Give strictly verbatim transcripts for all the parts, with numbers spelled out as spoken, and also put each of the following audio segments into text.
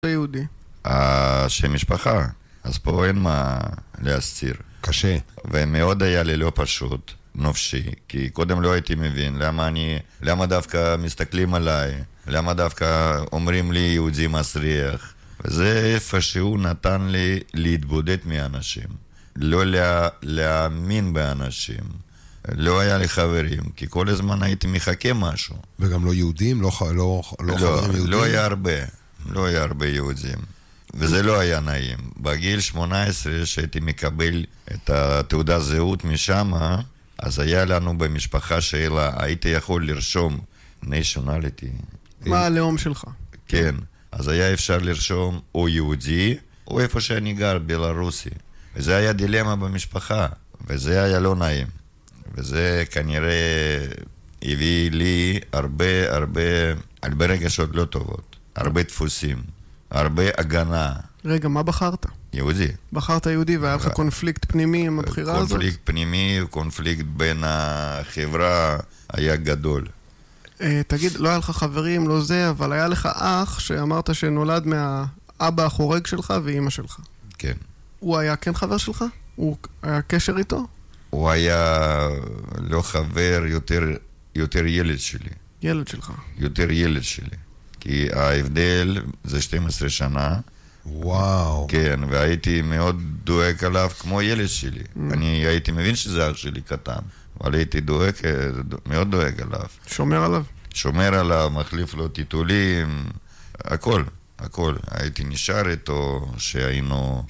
יהודי. השם משפחה, אז פה אין מה להסתיר. קשה. ומאוד היה לי לא פשוט, נופשי, כי קודם לא הייתי מבין למה אני, למה דווקא מסתכלים עליי, למה דווקא אומרים לי יהודי מסריח. וזה איפשהו נתן לי להתבודד מאנשים, לא לה, להאמין באנשים. לא היה לי חברים, כי כל הזמן הייתי מחכה משהו. וגם לא יהודים? לא, לא, לא, לא חברים יהודים? לא היה הרבה. לא היה הרבה יהודים. וזה לא היה נעים. בגיל שמונה עשרה שהייתי מקבל את התעודת זהות משם, אז היה לנו במשפחה שאלה, הייתי יכול לרשום nationality. מה הלאום שלך? כן. אז היה אפשר לרשום או יהודי, או איפה שאני גר, בלרוסי. וזה היה דילמה במשפחה, וזה היה לא נעים. וזה כנראה הביא לי הרבה, הרבה, הרבה רגשות לא טובות. הרבה דפוסים, הרבה הגנה. רגע, מה בחרת? יהודי. בחרת יהודי והיה לך קונפליקט פנימי עם הבחירה הזאת? קונפליקט פנימי, קונפליקט בין החברה היה גדול. תגיד, לא היה לך חברים, לא זה, אבל היה לך אח שאמרת שנולד מהאבא החורג שלך ואימא שלך. כן. הוא היה כן חבר שלך? הוא היה קשר איתו? הוא היה לא חבר, יותר, יותר ילד שלי. ילד שלך. יותר ילד שלי. כי ההבדל זה שתים עשרה שנה. וואו. כן, והייתי מאוד דואג עליו כמו ילד שלי. Mm. אני הייתי מבין שזה אח שלי קטן, אבל הייתי דואג, מאוד דואג עליו. שומר עליו? שומר עליו, מחליף לו טיטולים, הכל, הכל. הייתי נשאר איתו שהיינו,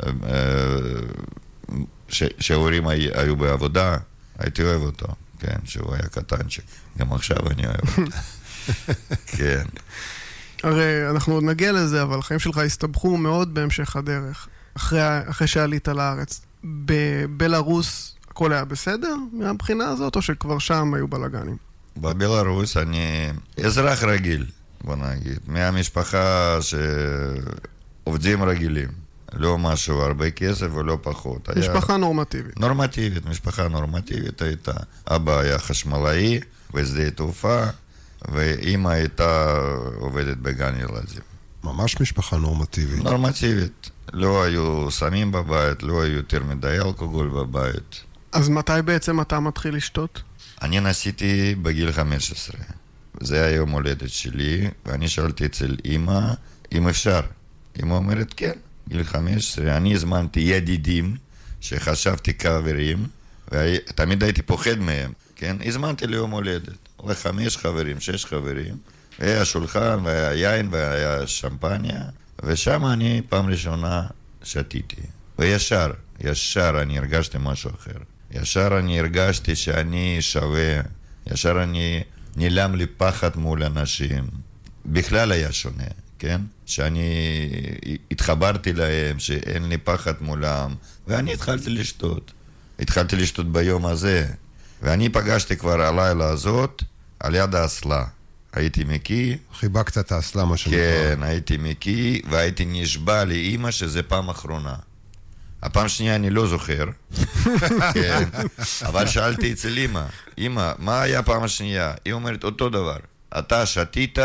ש, שההורים היו בעבודה, הייתי אוהב אותו, כן, שהוא היה קטנצ'ק. גם עכשיו אני אוהב אותו. כן. הרי אנחנו עוד נגיע לזה, אבל החיים שלך הסתבכו מאוד בהמשך הדרך, אחרי, אחרי שעלית לארץ. בבלרוס הכל היה בסדר מהבחינה הזאת, או שכבר שם היו בלגנים? בבלרוס אני אזרח רגיל, בוא נגיד, מהמשפחה שעובדים רגילים. לא משהו, הרבה כסף ולא פחות. משפחה היה... נורמטיבית. נורמטיבית, משפחה נורמטיבית הייתה. אבא היה חשמלאי בשדה תעופה, ואמא הייתה עובדת בגן ילדים. ממש משפחה נורמטיבית. נורמטיבית. לא היו סמים בבית, לא היו יותר מדי אלכוהול בבית. אז מתי בעצם אתה מתחיל לשתות? אני נסעתי בגיל חמש עשרה. זה היה יום הולדת שלי, ואני שאלתי אצל אמא, אם אפשר. אמא אומרת כן. גיל חמש עשרה, אני הזמנתי ידידים שחשבתי כחברים, ותמיד הייתי פוחד מהם, כן? הזמנתי ליום הולדת, לחמש חברים, שש חברים, והיה שולחן, והיה יין, והיה שמפניה, ושם אני פעם ראשונה שתיתי. וישר, ישר אני הרגשתי משהו אחר. ישר אני הרגשתי שאני שווה, ישר אני נעלם לי פחד מול אנשים. בכלל היה שונה. כן? שאני התחברתי להם, שאין לי פחד מולם, ואני התחלתי לשתות. התחלתי לשתות ביום הזה, ואני פגשתי כבר הלילה הזאת על יד האסלה. הייתי מקיא. חיבקת את האסלה, מה שנקרא. כן, הייתי מקיא, והייתי נשבע לאמא שזה פעם אחרונה. הפעם שנייה אני לא זוכר, כן, אבל שאלתי אצל אמא, אמא, מה היה פעם השנייה? היא אומרת אותו דבר. אתה שתית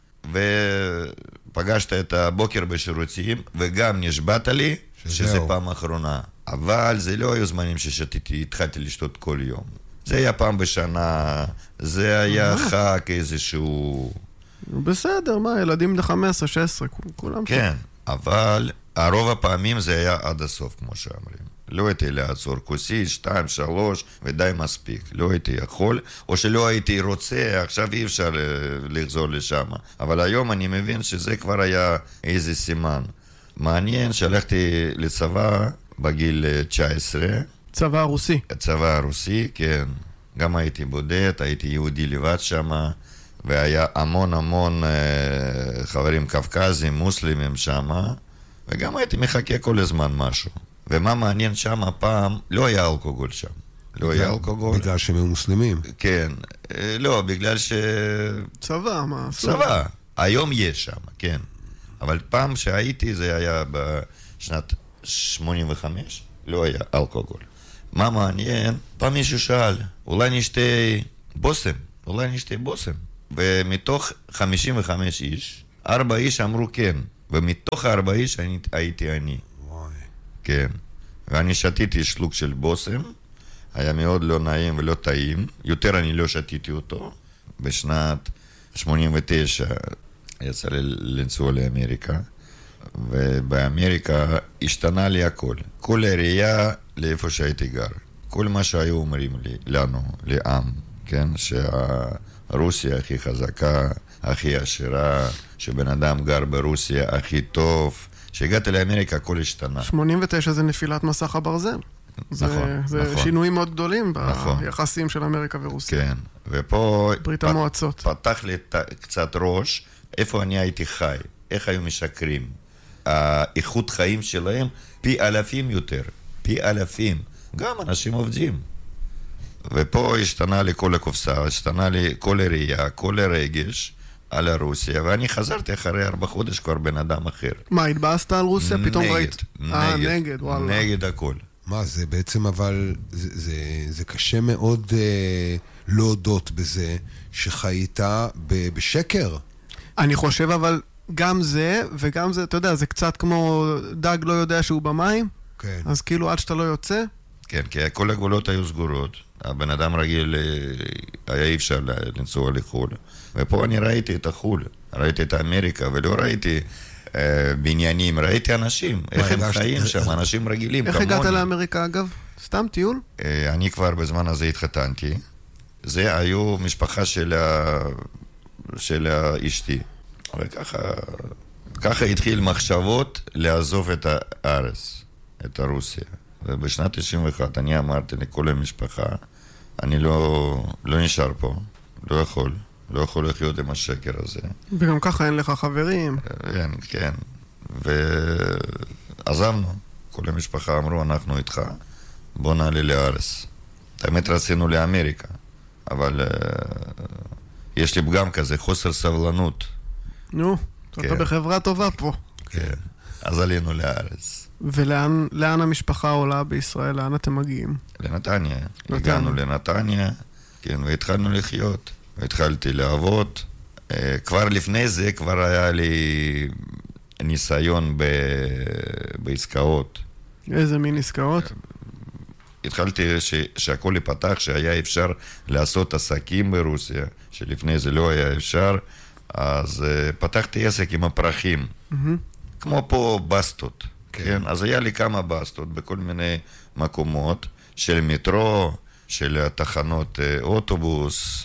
ופגשת את הבוקר בשירותים, וגם נשבעת לי שזה פעם אחרונה. אבל זה לא היו זמנים ששתיתי, התחלתי לשתות כל יום. זה היה פעם בשנה, זה היה חג איזשהו... בסדר, מה, ילדים ל-חמש עשרה שש עשרה, כולם... כן, אבל הרוב הפעמים זה היה עד הסוף, כמו שאומרים. לא הייתי לעצור כוסית, שתיים, שלוש, ודי מספיק. לא הייתי יכול, או שלא הייתי רוצה, עכשיו אי אפשר לחזור לשם. אבל היום אני מבין שזה כבר היה איזה סימן. מעניין שהלכתי לצבא בגיל תשע עשרה. צבא הרוסי. צבא הרוסי, כן. גם הייתי בודד, הייתי יהודי לבד שם, והיה המון המון אה, חברים קווקזים, מוסלמים שם, וגם הייתי מחכה כל הזמן משהו. ומה מעניין שם הפעם, לא היה אלכוהול שם. לא היה אלכוהול. בגלל שהם היו מוסלמים? כן. לא, בגלל ש... צבא, מה? צבא. היום יש שם, כן. אבל פעם שהייתי, זה היה בשנת שמונים וחמש, לא היה אלכוהול. מה מעניין? פעם מישהו שאל, אולי נשתה בוסם, אולי נשתה בוסם. ומתוך חמישים וחמישה איש, ארבע איש אמרו כן. ומתוך הארבע איש אני, הייתי אני. וואי. כן. ואני שתיתי שלוק של בושם, היה מאוד לא נעים ולא טעים, יותר אני לא שתיתי אותו. בשנת שמונים ותשע יצא לי לנסוע לאמריקה, ובאמריקה השתנה לי הכל. כל הראייה לאיפה שהייתי גר. כל מה שהיו אומרים לי, לנו, לעם, כן? שהרוסיה הכי חזקה, הכי עשירה, שבן אדם גר ברוסיה הכי טוב. כשהגעתי לאמריקה הכל השתנה. שמונים ותשע זה נפילת מסך הברזל. זה, נכון, זה נכון. שינויים מאוד גדולים נכון. ביחסים של אמריקה ורוסיה. כן, ופה ברית פ- המועצות. פתח לי ת- קצת ראש, איפה אני הייתי חי, איך היו משקרים. האיכות חיים שלהם פי אלפים יותר, פי אלפים. גם אנשים עובדים. ופה השתנה לי כל הקופסה, השתנה לי כל הראייה, כל הרגש על הרוסיה, ואני חזרתי אחרי ארבע חודש כבר בן אדם אחר. מה, התבאסת על רוסיה? פתאום נגד, ראית? אה, נגד, וואלה. נגד הכל. מה, זה בעצם אבל, זה, זה, זה קשה מאוד אה, להודות בזה שחיית ב, בשקר. אני חושב אבל גם זה, וגם זה, אתה יודע, זה קצת כמו דג לא יודע שהוא במים, כן. אז כאילו עד שאתה לא יוצא, כן, כי כל הגבולות היו סגורות. הבן אדם רגיל, אה, היה אי אפשר לנסוע לחו"ל. ופה אני ראיתי את החו"ל, ראיתי את אמריקה, ולא ראיתי אה, בניינים, ראיתי אנשים, איך הם הרגשת? חיים שם, אנשים רגילים איך כמוני. הגעת לאמריקה אגב? סתם טיול? אה, אני כבר בזמן הזה התחתנתי. זה היו משפחה של, ה... של אשתי. וככה ככה התחיל מחשבות לעזוב את הארץ, את הרוסיה. ובשנת תשעים ואחת אני אמרתי לכל המשפחה, אני לא, לא נשאר פה, לא יכול, לא יכול לחיות עם השקר הזה. וגם ככה אין לך חברים. כן, כן. ועזבנו. כל המשפחה אמרו, אנחנו איתך, בוא נעלה לארץ. האמת רצינו לאמריקה, אבל uh, יש לי פגם כזה, חוסר סבלנות. נו, אתה כן. בחברה טובה פה. כן. אז עלינו לארץ. ולאן לאן המשפחה עולה בישראל? לאן אתם מגיעים? לנתניה. הגענו לנתניה, כן, והתחלנו לחיות. והתחלתי לעבוד. Uh, כבר לפני זה, כבר היה לי ניסיון ב... בעסקאות. איזה מין עסקאות? התחלתי ש... שהכל ייפתח, שהיה אפשר לעשות עסקים ברוסיה, שלפני זה לא היה אפשר, אז uh, פתחתי עסק עם הפרחים, Mm-hmm. כמו פה בסטות, כן. כן. כן? אז היה לי כמה בסטות בכל מיני מקומות, של מטרו, של תחנות uh, אוטובוס,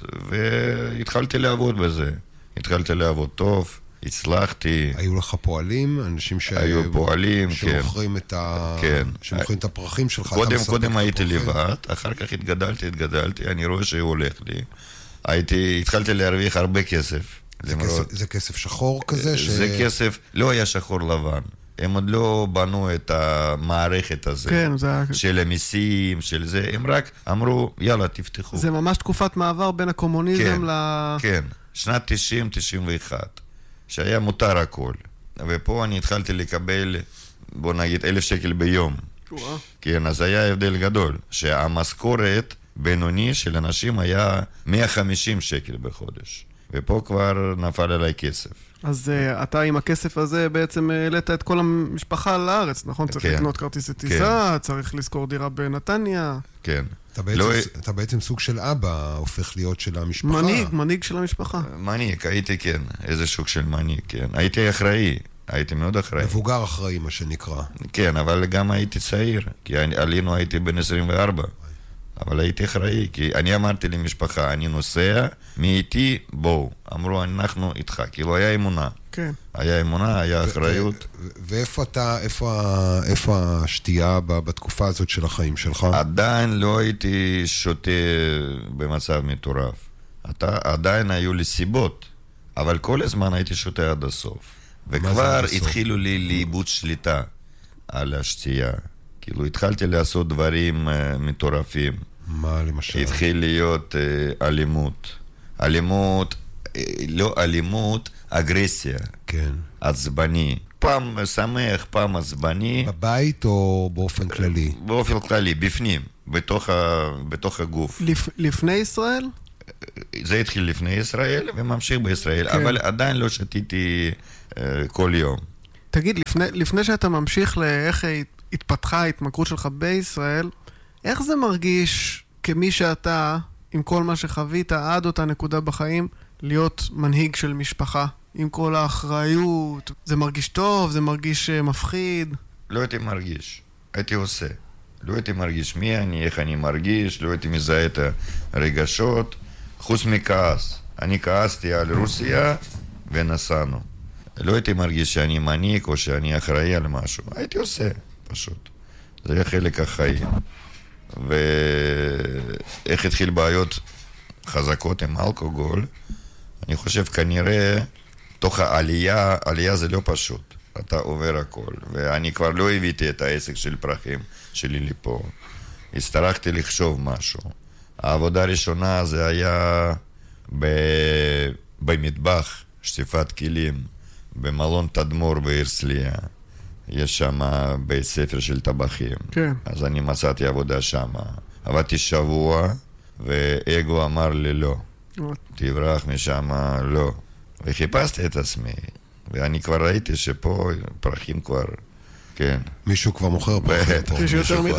והתחלתי לעבוד בזה. התחלתי לעבוד טוב, הצלחתי. היו לך פועלים, אנשים ש... היו פועלים, כן. שמוכרים את ה... כן. שמוכרים את הפרחים שלך. אתה קודם, מספק קודם את הייתי הפרחים. לבד, אחר כך התגדלתי, התגדלתי, אני רואה שהוא הולך לי. הייתי, התחלתי להרוויח הרבה כסף. זה למרות- כסף, זה כסף שחור כזה? ש... זה כסף, לא היה שחור לבן. הם עוד לא בנו את המערכת הזה. כן, זה היה... של המיסים, של זה, הם רק אמרו, יאללה, תפתחו. זה ממש תקופת מעבר בין הקומוניזם כן, ל... כן, שנת תשעים תשעים ואחת, שהיה מותר הכל. ופה אני התחלתי לקבל, בוא נגיד, אלף שקל ביום. וואו. כן, אז היה הבדל גדול, שהמשכורת בינוני של אנשים היה מאה וחמישים שקל בחודש. ופה כבר נפל עליי כסף. אז uh, אתה עם הכסף הזה בעצם העלית את כל המשפחה לארץ, נכון? צריך כן. לקנות כרטיסי טיסה, צריך לשכור דירה בנתניה. כן. אתה בעצם, לא- אתה בעצם סוג של אבא, הופך להיות של המשפחה. מנהיג, מנהיג של המשפחה. מניק, הייתי כן, איזה שוק של מניק, כן. הייתי אחראי, הייתי מאוד אחראי. מבוגר אחראי, מה שנקרא. כן, אבל גם הייתי צעיר, כי אני- עלינו הייתי בן עשרים וארבע. אבל הייתי אחראי, כי אני אמרתי למשפחה, אני נוסע, מי איתי, בואו. אמרו, אנחנו איתך, כאילו היה אמונה. כן. היה אמונה, היה אחריות. ו- ו- ואיפה אתה, איפה, ה- איפה השתייה ב- בתקופה הזאת של החיים שלך? עדיין לא הייתי שותה במצב מטורף. אתה, עדיין היו לי סיבות, אבל כל הזמן הייתי שותה עד הסוף. זה וכבר עד הסוף? התחילו לי לאיבוד שליטה על השתייה. כאילו התחלתי לעשות דברים uh, מטורפים. מה למשל? התחיל להיות uh, אלימות. אלימות, uh, לא אלימות, אגרסיה, כן. עצבני. פעם שמח, פעם עצבני. בבית או באופן כללי? באופן כללי, בפנים, בתוך, ה, בתוך הגוף. לפ, לפני ישראל? זה התחיל לפני ישראל וממשיך בישראל, כן. אבל עדיין לא שתיתי uh, כל יום. תגיד, לפני, לפני שאתה ממשיך לאיך התפתחה ההתמכרות שלך בישראל, איך זה מרגיש כמי שאתה, עם כל מה שחווית עד אותה נקודה בחיים, להיות מנהיג של משפחה? עם כל האחריות, זה מרגיש טוב, זה מרגיש מפחיד? לא הייתי מרגיש, הייתי עושה. לא הייתי מרגיש מי אני, איך אני מרגיש, לא הייתי מזהה את הרגשות, חוץ מכעס. אני כעסתי על רוסיה ונסענו. לא הייתי מרגיש שאני מנהיג או שאני אחראי על משהו. הייתי עושה, פשוט. זה היה חלק החיים. ואיך התחיל בעיות חזקות עם אלכוהול, אני חושב כנראה תוך העלייה, עלייה זה לא פשוט. אתה עובר הכל. ואני כבר לא הבאתי את העסק של פרחים שלי לפה. הצטרכתי לחשוב משהו. העבודה הראשונה זה היה ב... במטבח, שטיפת כלים, במלון תדמור בהרצליה. יש שם בית ספר של טבחים. כן. אז אני מצאתי עבודה שם. עבדתי שבוע, ואגו אמר לי לא. תברח משם, לא. וחיפשתי את עצמי. ואני כבר ראיתי שפה פרחים כבר, כן. מישהו כבר מוכר פרחים פה. יש יותר מדי.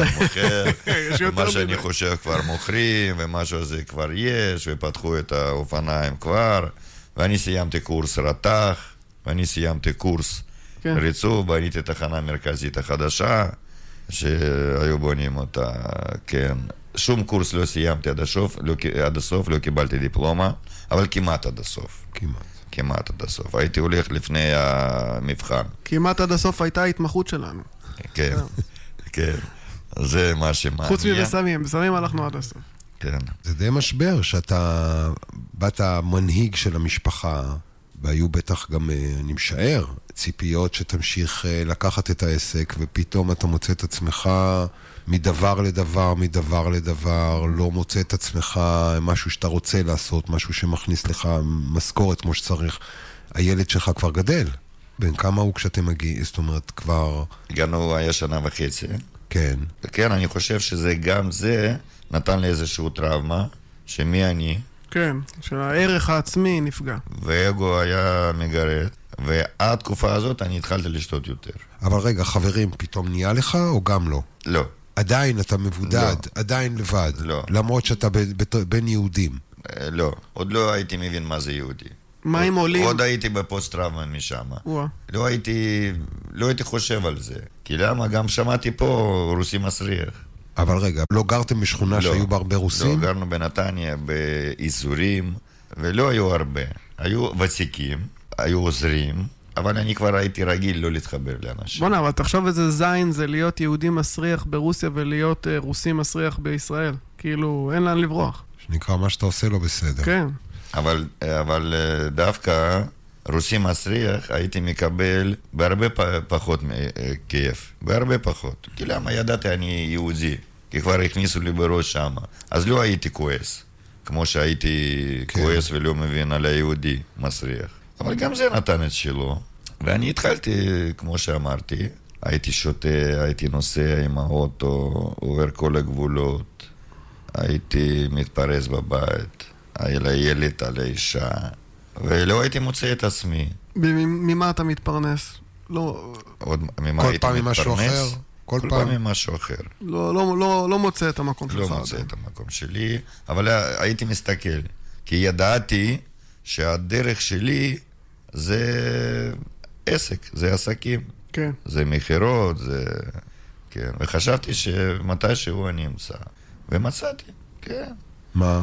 יש יותר מדי. מה שאני חושב כבר מוכרים, ומשהו הזה כבר יש, ופתחו את האופניים כבר. ואני סיימתי קורס רתח, ואני סיימתי קורס ריצוף, בניתי תחנה מרכזית החדשה, שהיו בונים אותה, כן. שום קורס לא סיימתי עד הסוף, לא, עד הסוף, לא קיבלתי דיפלומה, אבל כמעט עד הסוף. כמעט. כמעט עד הסוף. הייתי הולך לפני המבחן. כמעט עד הסוף הייתה ההתמחות שלנו. כן, כן. זה מה שמעניין. חוץ מבסמים, בסמים הלכנו עד הסוף. כן. זה די משבר שאתה באת מנהיג של המשפחה, והיו בטח גם, אני משער, ציפיות שתמשיך לקחת את העסק, ופתאום אתה מוצא את עצמך מדבר לדבר, מדבר לדבר, לא מוצא את עצמך משהו שאתה רוצה לעשות, משהו שמכניס לך משכורת כמו שצריך. הילד שלך כבר גדל. בין כמה הוא כשאתם מגיעים? זאת אומרת, כבר... הגענו, היה שנה וחצי. כן. כן, אני חושב שזה גם זה נתן לי איזשהו טראומה, שמי אני. כן, שהערך העצמי נפגע. ואגו היה מגרד, ועד תקופה הזאת אני התחלתי לשתות יותר. אבל רגע, חברים, פתאום נהיה לך או גם לא? לא. עדיין אתה מבודד, לא. עדיין לבד. לא. למרות שאתה ב- ב- בין יהודים. לא, עוד לא הייתי מבין מה זה יהודי. מה אם עולים? עוד הייתי בפוסט טראומה משם. וואה. לא הייתי, לא הייתי חושב על זה. כי למה? גם שמעתי פה רוסי מסריח. אבל רגע, לא גרתם בשכונה לא, שהיו בה הרבה רוסים? לא, גרנו בנתניה, באזורים, ולא היו הרבה. היו ותיקים, היו עוזרים, אבל אני כבר הייתי רגיל לא להתחבר לאנשים. בוא'נה, אבל תחשוב איזה זין זה להיות יהודי מסריח ברוסיה ולהיות uh, רוסי מסריח בישראל. כאילו, אין לאן לברוח. שנקרא מה שאתה עושה לא בסדר. כן. אבל, אבל דווקא רוסי מסריח הייתי מקבל בהרבה פחות כיף, בהרבה פחות. כי למה ידעתי אני יהודי, כי כבר הכניסו לי בראש שם. אז לא הייתי כועס, כמו שהייתי כן. כועס ולא מבין על היהודי מסריח. אבל גם זה נתן את שלו. ואני התחלתי, כמו שאמרתי, הייתי שותה, הייתי נוסע עם האוטו, עובר כל הגבולות, הייתי מתפרס בבית. היה לה ילד על האישה, ולא הייתי מוצא את עצמי. ממה אתה מתפרנס? לא... עוד, ממה כל הייתי פעם עם משהו אחר? כל, כל פעם עם משהו אחר. לא, לא, לא, לא מוצא את המקום שלך. לא מוצא את המקום שלי, אבל הייתי מסתכל. כי ידעתי שהדרך שלי זה עסק, זה עסקים. כן. זה מחירות, זה... כן. וחשבתי שמתישהו אני אמצא. ומצאתי, כן. מה?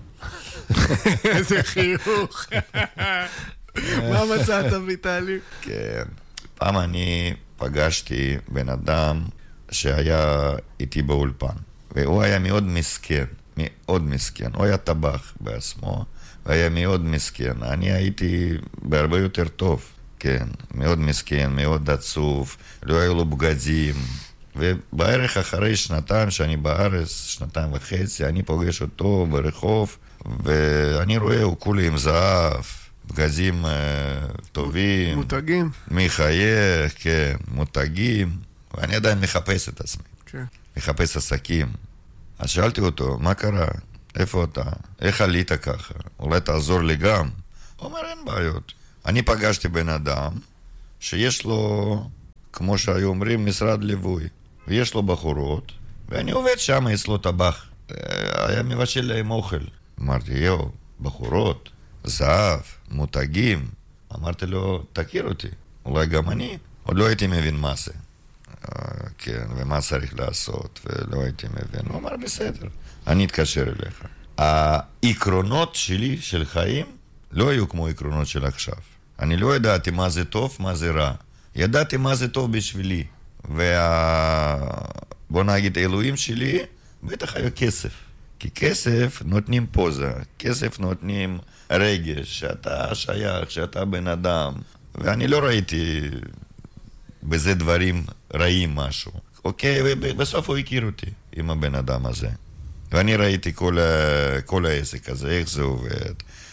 איזה חיוך. מה מצאת, ויטלי? כן. פעם אני פגשתי בן אדם שהיה איתי באולפן, והוא היה מאוד מסכן, מאוד מסכן. הוא היה טבח בעצמו, והיה מאוד מסכן. אני הייתי בהרבה יותר טוב, כן. מאוד מסכן, מאוד עצוב, לא היו לו בגדים. ובערך אחרי שנתיים שאני בארץ, שנתיים וחצי, אני פוגש אותו ברחוב, ואני רואה, הוא כולי עם זהב, בגדים uh, טובים. מותגים. מחייך, כן, מותגים. ואני עדיין מחפש את עצמי. כן. מחפש עסקים. אז שאלתי אותו, מה קרה? איפה אתה? איך עלית ככה? אולי תעזור לי גם? הוא אומר, אין בעיות. אני פגשתי בן אדם שיש לו, כמו שהיו אומרים, משרד ליווי. ויש לו בחורות, ואני עובד שם אצלו טבח. היה מבשל להם אוכל. אמרתי, יו, בחורות, זהב, מותגים. אמרתי לו, תכיר אותי, אולי גם אני. עוד לא הייתי מבין מה זה. כן, ומה צריך לעשות, ולא הייתי מבין. הוא אמר, בסדר, אני אתקשר אליך. העקרונות שלי של חיים לא היו כמו עקרונות של עכשיו. אני לא ידעתי מה זה טוב, מה זה רע. ידעתי מה זה טוב בשבילי. וה... בוא נגיד, האלוהים שלי בטח היה כסף. כי כסף נותנים פוזה, כסף נותנים רגש, שאתה שייך, שאתה בן אדם. ואני לא ראיתי בזה דברים רעים משהו. אוקיי, ובסוף הוא הכיר אותי עם הבן אדם הזה. ואני ראיתי כל, ה... כל העסק הזה, איך זה עובד.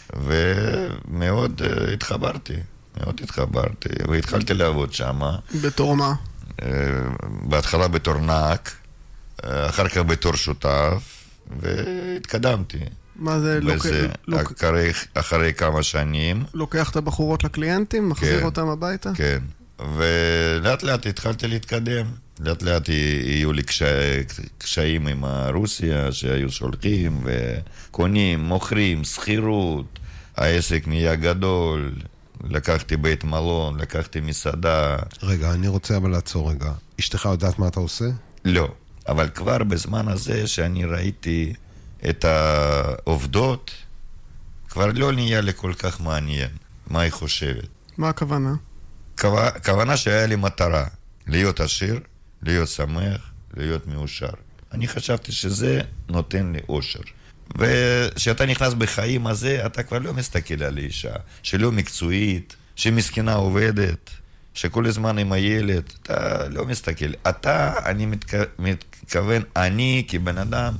ומאוד uh, התחברתי, מאוד התחברתי. והתחלתי לעבוד שם. בתור מה? Uh, בהתחלה בתור נהג, uh, אחר כך בתור שותף, והתקדמתי. מה זה? וזה, לוק... אחרי, אחרי כמה שנים. לוקח את הבחורות לקליינטים, מחזיר כן, אותם הביתה? כן, ולאט לאט התחלתי להתקדם. לאט לאט יהיו לי קש... קשיים עם רוסיה שהיו שולחים וקונים, מוכרים, שכירות. העסק נהיה גדול, לקחתי בית מלון, לקחתי מסעדה. רגע, אני רוצה אבל לעצור רגע. אשתך יודעת מה אתה עושה? לא, אבל כבר בזמן הזה שאני ראיתי את העובדות, כבר לא נהיה לי כל כך מעניין מה היא חושבת. מה הכוונה? הכוונה שהיה לי מטרה, להיות עשיר, להיות שמח, להיות מאושר. אני חשבתי שזה נותן לי אושר. וכשאתה נכנס בחיים הזה, אתה כבר לא מסתכל על אישה, שלא מקצועית, שמסכנה עובדת, שכל הזמן עם הילד, אתה לא מסתכל. אתה, אני מתכו... מתכוון, אני כבן אדם,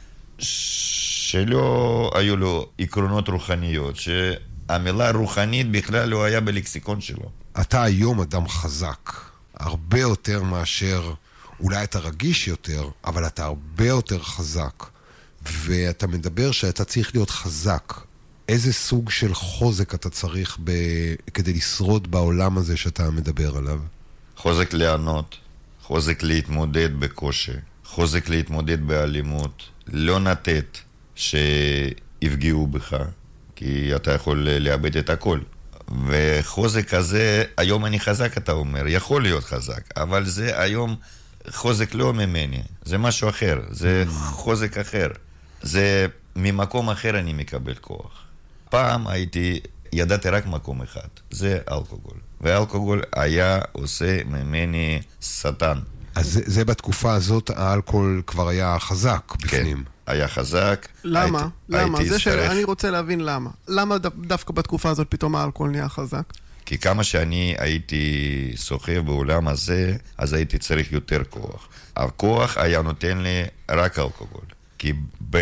שלא היו לו עקרונות רוחניות, שהמילה רוחנית בכלל לא היה בלקסיקון שלו. אתה היום אדם חזק, הרבה יותר מאשר, אולי אתה רגיש יותר, אבל אתה הרבה יותר חזק. ואתה מדבר שאתה צריך להיות חזק. איזה סוג של חוזק אתה צריך ב... כדי לשרוד בעולם הזה שאתה מדבר עליו? חוזק לענות, חוזק להתמודד בקושי, חוזק להתמודד באלימות, לא נתת שיפגעו בך, כי אתה יכול לאבד את הכל. וחוזק הזה, היום אני חזק, אתה אומר, יכול להיות חזק, אבל זה היום חוזק לא ממני, זה משהו אחר, זה חוזק אחר. זה ממקום אחר אני מקבל כוח. פעם הייתי, ידעתי רק מקום אחד, זה אלכוהול. ואלכוהול היה עושה ממני שטן. אז זה, זה בתקופה הזאת האלכוהול כבר היה חזק בפנים. כן, היה חזק. למה? הייתי, למה? הייתי זה שצריך... שאני רוצה להבין למה. למה דווקא בתקופה הזאת פתאום האלכוהול נהיה חזק? כי כמה שאני הייתי סוחב בעולם הזה, אז הייתי צריך יותר כוח. הכוח היה נותן לי רק אלכוהול. כי ב...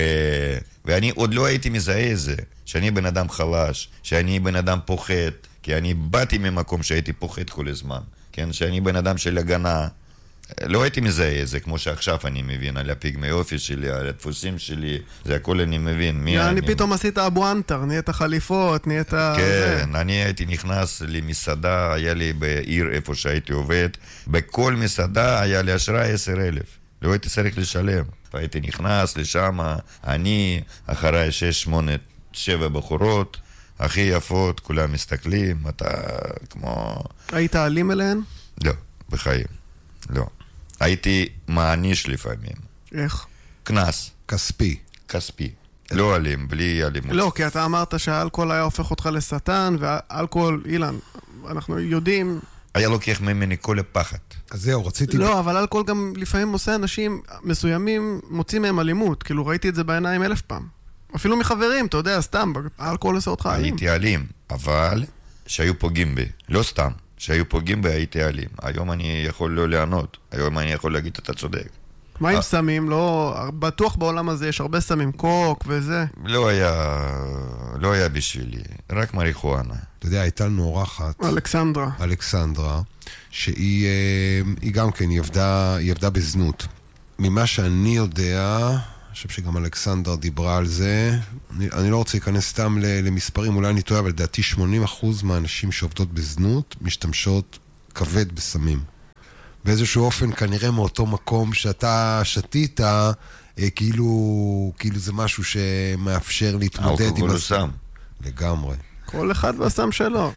ואני עוד לא הייתי מזהה את זה, שאני בן אדם חלש, שאני בן אדם פוחד, כי אני באתי ממקום שהייתי פוחד כל הזמן, כן? שאני בן אדם של הגנה. לא הייתי מזהה את זה, כמו שעכשיו אני מבין, על הפיגמי אופי שלי, על הדפוסים שלי, זה הכל אני מבין. מי אני אני... פתאום עשית אבו אנטר, נהיית חליפות, נהיית... כן, אני הייתי נכנס למסעדה, היה לי בעיר איפה שהייתי עובד, בכל מסעדה היה לי אשראי עשר אלף, לא הייתי צריך לשלם. הייתי נכנס לשם, אני, אחריי שש, שמונה, שבע בחורות, הכי יפות, כולם מסתכלים, אתה כמו... היית אלים אליהן? לא, בחיים, לא. הייתי מעניש לפעמים. איך? כנס. כספי. כספי. לא אלים, בלי אלימות. לא, כי אתה אמרת שהאלכוהול היה הופך אותך לשטן, והאלכוהול, אילן, אנחנו יודעים... היה לוקח ממני כל הפחד. אז זהו, רציתי... לא, אבל אלכוהול גם לפעמים עושה אנשים מסוימים, מוצאים מהם אלימות. כאילו, ראיתי את זה בעיניים אלף פעם. אפילו מחברים, אתה יודע, סתם, האלכוהול עושה אותך אלים. הייתי אלים, אבל שהיו פוגעים בי. לא סתם, שהיו פוגעים בי הייתי אלים. היום אני יכול לא לענות. היום אני יכול להגיד, אתה צודק. מה עם סמים? לא... בטוח בעולם הזה יש הרבה סמים, קוק וזה. לא היה... לא היה בשבילי. רק מריחואנה. אתה יודע, הייתה לנו אורחת... אלכסנדרה. אלכסנדרה, שהיא היא גם כן, היא עבדה, היא עבדה בזנות. ממה שאני יודע, אני חושב שגם אלכסנדר דיברה על זה, אני, אני לא רוצה להיכנס סתם למספרים, אולי אני טועה, אבל לדעתי שמונים אחוז מהאנשים שעובדות בזנות משתמשות כבד בסמים. באיזשהו אופן, כנראה מאותו מקום שאתה שתית, אה, כאילו, כאילו זה משהו שמאפשר להתמודד עם... אלכוהול הוא סם. לגמרי. כל אחד והסם שלו.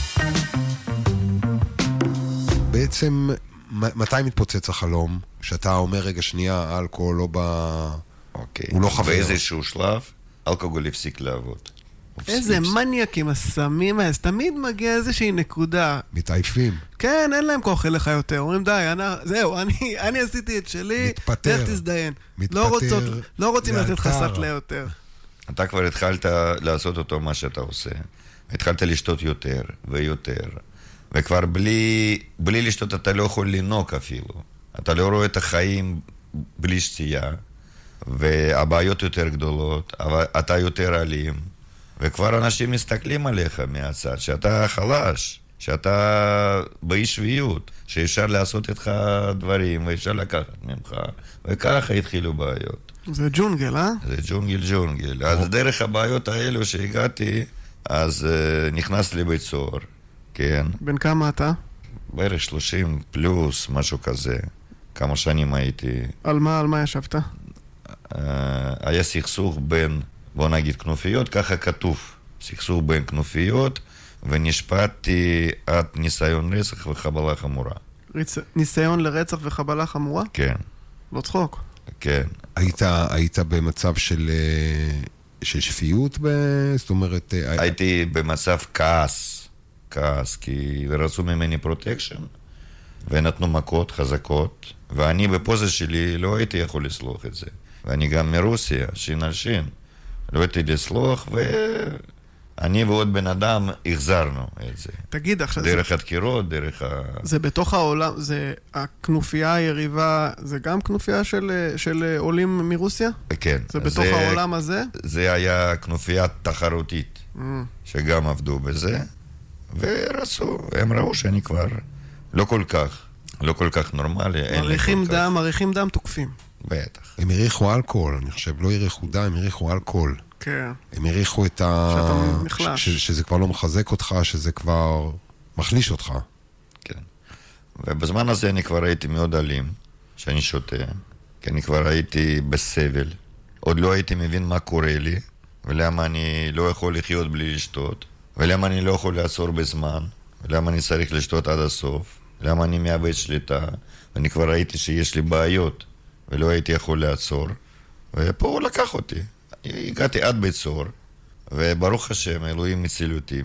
בעצם, מתי מתפוצץ החלום? שאתה אומר, רגע שנייה, אלכוהול לא בא... אוקיי. הוא לא חבר. באיזשהו שלב, אלכוהול הפסיק לעבוד. איזה מניאק עם הסמים האלה, תמיד מגיע איזושהי נקודה. מתעייפים. כן, אין להם כוח אליך יותר. אומרים, די, אני, זהו, אני, אני עשיתי את שלי, מתפטר. לך תזדיין. מתפטר. לא, רוצות, לא רוצים לתת לך לאלתר. סטלה יותר. אתה כבר התחלת לעשות אותו מה שאתה עושה. התחלת לשתות יותר ויותר. וכבר בלי, בלי לשתות אתה לא יכול לנוק אפילו. אתה לא רואה את החיים בלי שתייה, והבעיות יותר גדולות, אבל אתה יותר אלים. וכבר אנשים מסתכלים עליך מהצד, שאתה חלש, שאתה באי שפיות, שאפשר לעשות איתך דברים, ואפשר לקחת ממך, וככה התחילו בעיות. זה ג'ונגל, אה? זה ג'ונגל ג'ונגל. אז דרך הבעיות האלו שהגעתי, אז uh, נכנס לי לבית סוהר, כן. בן כמה אתה? בערך שלושים פלוס, משהו כזה. כמה שנים הייתי. על מה, על מה ישבת? Uh, היה סכסוך בין... בוא נגיד כנופיות, ככה כתוב, סכסוך בין כנופיות, ונשפטתי עד ניסיון רצח וחבלה חמורה. ריצ... ניסיון לרצח וחבלה חמורה? כן. לא צחוק. כן. היית, היית במצב של, של שפיות? ב... זאת אומרת... הייתי במצב כעס, כעס, כי רצו ממני פרוטקשן, ונתנו מכות חזקות, ואני בפוזה שלי לא הייתי יכול לסלוח את זה. ואני גם מרוסיה, שין על שין. לא הייתי לסלוח, ואני ועוד בן אדם החזרנו את זה. תגיד עכשיו... דרך הדקירות, דרך ה... זה בתוך העולם, זה הכנופיה היריבה, זה גם כנופיה של, של עולים מרוסיה? כן. זה בתוך זה, העולם הזה? זה היה כנופיה תחרותית, mm. שגם עבדו בזה, ורצו, הם ראו שאני כבר לא כל כך, לא כל כך נורמלי. מריחים דם, מריחים דם תוקפים. בטח. הם הריחו אלכוהול, אני חושב, לא הריחו דם, הם הריחו אלכוהול. כן. הם הריחו את ה... שאתה נחלש. ש- שזה כבר לא מחזק אותך, שזה כבר מחליש אותך. כן. ובזמן הזה אני כבר הייתי מאוד אלים, שאני שותה, כי אני כבר הייתי בסבל. עוד לא הייתי מבין מה קורה לי, ולמה אני לא יכול לחיות בלי לשתות, ולמה אני לא יכול לעצור בזמן, ולמה אני צריך לשתות עד הסוף, למה אני מאבד שליטה, ואני כבר ראיתי שיש לי בעיות. ולא הייתי יכול לעצור, ופה הוא לקח אותי. הגעתי עד בית סוהר, וברוך השם, אלוהים הציל אותי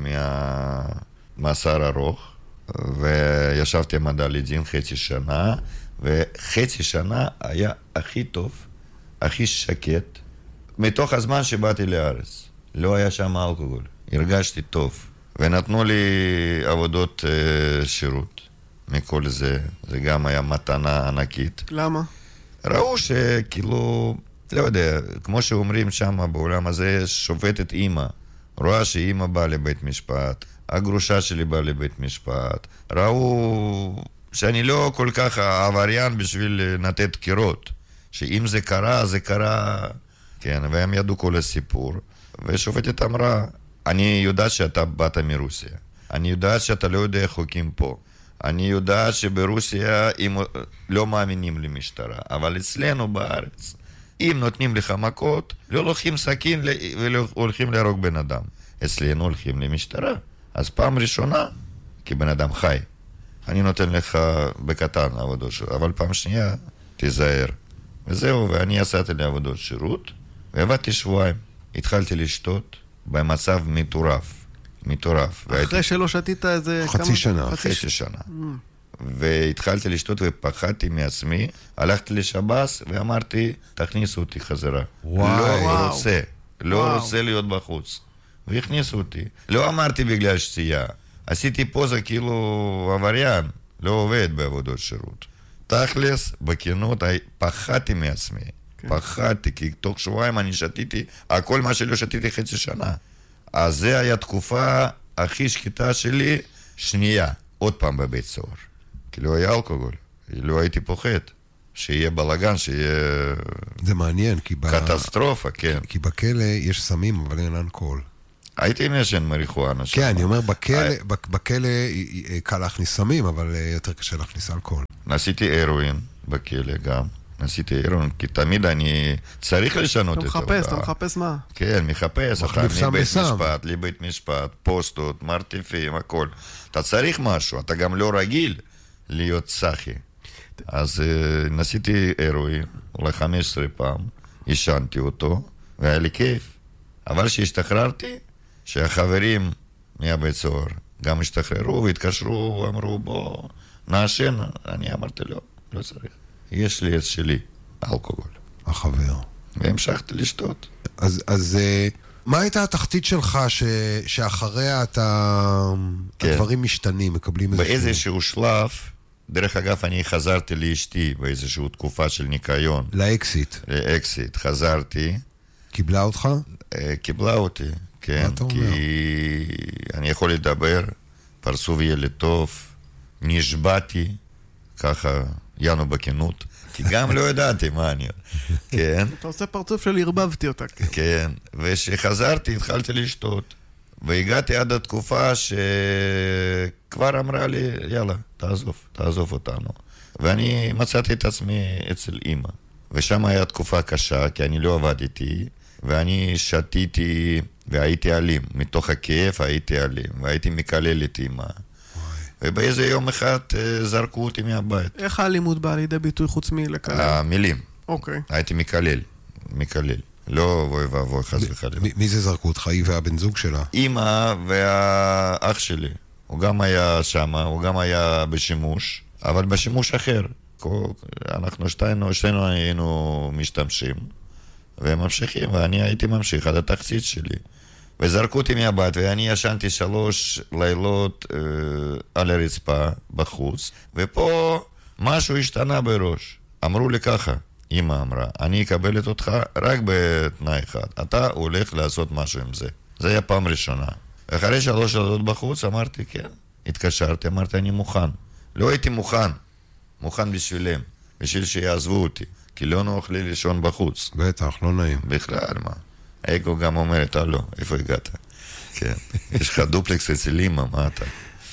מהמאסר ארוך, וישבתי עמדה לדין חצי שנה, וחצי שנה היה הכי טוב, הכי שקט, מתוך הזמן שבאתי לארץ. לא היה שם אלכוהול, הרגשתי טוב, ונתנו לי עבודות uh, שירות מכל זה, זה גם היה מתנה ענקית. למה? ראו שכאילו, לא יודע, כמו שאומרים שם בעולם הזה, שופטת אימא. רואה שאימא באה לבית משפט, הגרושה שלי באה לבית משפט. ראו שאני לא כל כך עבריין בשביל לתת קירות. שאם זה קרה, זה קרה... כן, והם ידעו כל הסיפור. ושופטת אמרה, אני יודעת שאתה באת מרוסיה. אני יודעת שאתה לא יודע חוקים פה. אני יודעת שברוסיה אם לא מאמינים למשטרה, אבל אצלנו בארץ, אם נותנים לך מכות, לא לוקחים סכין ולא הולכים להרוג בן אדם. אצלנו הולכים למשטרה. אז פעם ראשונה, כי בן אדם חי, אני נותן לך בקטן עבודות שירות, אבל פעם שנייה, תיזהר. וזהו, ואני יצאתי לעבודות שירות, ועבדתי שבועיים. התחלתי לשתות במצב מטורף. מטורף. אחרי והייתי... שלא שתית איזה... חצי כמה... שנה. חצי, חצי שנה. Mm. והתחלתי לשתות ופחדתי מעצמי. הלכתי לשב"ס ואמרתי, תכניסו אותי חזרה. וואו. לא וואו. רוצה. לא וואו. רוצה להיות בחוץ. והכניסו אותי. לא אמרתי בגלל שתייה. עשיתי פוזה כאילו עבריין. לא עובד בעבודות שירות. תכלס, בכנות, פחדתי מעצמי. כן. פחדתי, כי תוך שבועיים אני שתיתי, הכל מה שלא שתיתי חצי שנה. אז זה היה תקופה הכי שקטה שלי, שנייה, עוד פעם בבית סוהר. כי לא היה אלכוהול, לא הייתי פוחד. שיהיה בלגן, שיהיה... זה מעניין, כי... קטסטרופה, כן. כי בכלא יש סמים, אבל אין אלכוהול. הייתי מעשן מריחואנה שם. כן, אני אומר, בכלא קל להכניס סמים, אבל יותר קשה להכניס אלכוהול. ניסיתי הרואין בכלא גם. ניסיתי הרואין, כי תמיד אני צריך לשנות את אתה מחפש, אתה מחפש מה? כן, מחפש, אתה מבית משפט, לבית משפט, פוסטות, מרתיפים, הכל. אתה צריך משהו, אתה גם לא רגיל להיות סחי. אז ניסיתי הרואין, אולי חמש עשרה פעם, ישנתי אותו, והיה לי כיף. אבל שהשתחררתי, שהחברים מהבית סוהר גם השתחררו והתקשרו, אמרו בוא נעשן, אני אמרתי לא, לא צריך. יש לי את שלי, אלכוהול. החבר. והמשכתי לשתות. אז, אז מה הייתה התחתית שלך ש, שאחריה אתה, כן. הדברים משתנים, מקבלים איזשהו... באיזשהו שלב, דרך אגב אני חזרתי לאשתי באיזשהו תקופה של ניקיון. לאקסיט. לאקסיט, חזרתי. קיבלה אותך? קיבלה אותי, כן, כי אני יכול לדבר, פרצוף ילד טוב, נשבעתי, ככה, ינו בכנות, כי גם לא ידעתי מה אני, כן. אתה עושה פרצוף של הרבבתי אותה. כן, ושחזרתי התחלתי לשתות, והגעתי עד התקופה שכבר אמרה לי, יאללה, תעזוב, תעזוב אותנו. ואני מצאתי את עצמי אצל אמא, ושם הייתה תקופה קשה, כי אני לא עבדתי, ואני שתיתי והייתי אלים. מתוך הכאב הייתי אלים, והייתי מקלל את אמא. ובאיזה יום אחד זרקו אותי מהבית. איך האלימות באה לידי ביטוי חוץ מלקלל? המילים. אוקיי. הייתי מקלל, מקלל. לא בואי ואבוי חס וחלילה. מי זה זרקו אותך? היא והבן זוג שלה? אמא והאח שלי. הוא גם היה שם, הוא גם היה בשימוש, אבל בשימוש אחר. אנחנו שתינו, שתינו היינו משתמשים. והם ממשיכים, ואני הייתי ממשיך עד התחתית שלי. וזרקו אותי מהבית, ואני ישנתי שלוש לילות אה, על הרצפה בחוץ, ופה משהו השתנה בראש. אמרו לי ככה, אמא אמרה, אני אקבלת אותך רק בתנאי אחד, אתה הולך לעשות משהו עם זה. זה היה פעם ראשונה. אחרי שלוש לילות בחוץ אמרתי, כן, התקשרתי, אמרתי, אני מוכן. לא הייתי מוכן, מוכן בשבילם, בשביל שיעזבו אותי. כי לא נוח לי לישון בחוץ. בטח, לא נעים. בכלל, מה? האגו גם אומרת, אה לא, איפה הגעת? כן. יש לך דופלקס אצל אמא, מה אתה?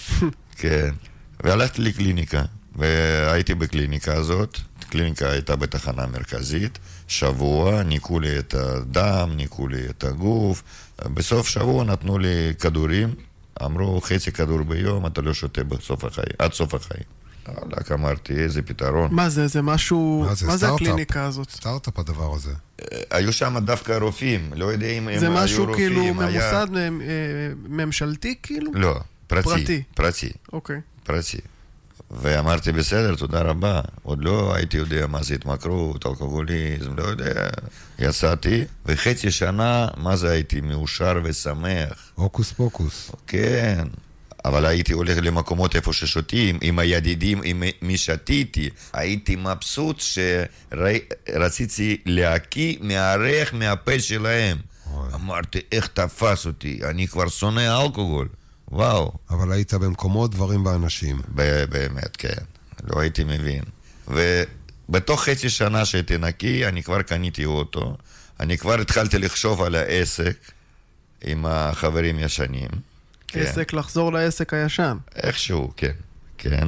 כן. והלכתי לקליניקה, והייתי בקליניקה הזאת. הקליניקה הייתה בתחנה מרכזית. שבוע, ניקו לי את הדם, ניקו לי את הגוף. בסוף שבוע נתנו לי כדורים. אמרו, חצי כדור ביום, אתה לא שותה בסוף החיים, עד סוף החיים. רק אמרתי, איזה פתרון. מה זה? זה משהו... מה זה, מה זה הקליניקה הזאת? סטארט-אפ הדבר הזה. היו שם דווקא רופאים, לא יודע אם הם היו רופאים. זה משהו כאילו ממוסד ממשלתי כאילו? לא, פרטי. פרטי. פרטי. אוקיי. פרטי. ואמרתי, בסדר, תודה רבה. עוד לא הייתי יודע מה זה התמכרות, אלכוהוליזם, לא יודע. יצאתי, וחצי שנה, מה זה הייתי מאושר ושמח. הוקוס פוקוס. כן. אבל הייתי הולך למקומות איפה ששותים, עם הידידים, עם מי שתיתי. הייתי מבסוט שרציתי להקיא מהריח מהפה שלהם. אוי. אמרתי, איך תפס אותי? אני כבר שונא אלכוהול. וואו. אבל היית במקומות דברים באנשים. באמת, כן. לא הייתי מבין. ובתוך חצי שנה שהייתי נקי, אני כבר קניתי אוטו. אני כבר התחלתי לחשוב על העסק עם החברים ישנים. כן. עסק, לחזור לעסק הישן. איכשהו, כן. כן,